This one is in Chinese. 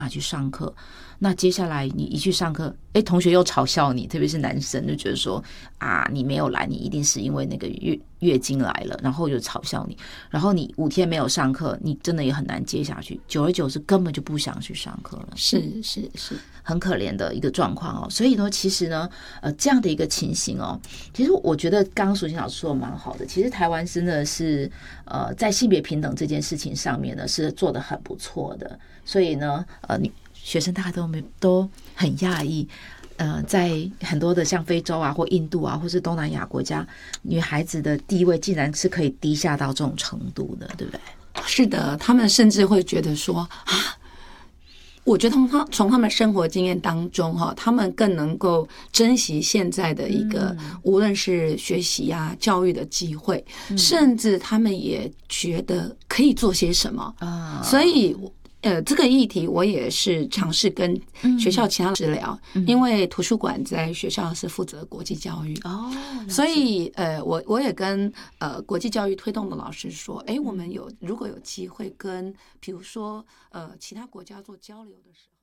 去上课，那接下来你一去上课，同学又嘲笑你，特别是男生就觉得说啊，你没有来，你一定是因为那个月经来了，然后就嘲笑你，然后你5天没有上课，你真的也很难接下去，久而久之根本就不想去上课了， 是很可怜的一个状况哦。所以呢，其实呢，这样的一个情形哦，其实我觉得刚刚淑琴老师说的蛮好的，其实台湾真的是在性别平等这件事情上面呢是做得很不错的。所以呢，学生大概都很讶异，在很多的像非洲啊或印度啊或是东南亚国家，女孩子的地位竟然是可以低下到这种程度的，对不对？ 是的，他们甚至会觉得说啊，我觉得从他们生活经验当中他们更能够珍惜现在的一个无论是学习啊教育的机会，甚至他们也觉得可以做些什么所以这个议题我也是尝试跟学校其他老师聊，因为图书馆在学校是负责国际教育所以我也跟国际教育推动的老师说，我们如果有机会跟比如说其他国家做交流的时候。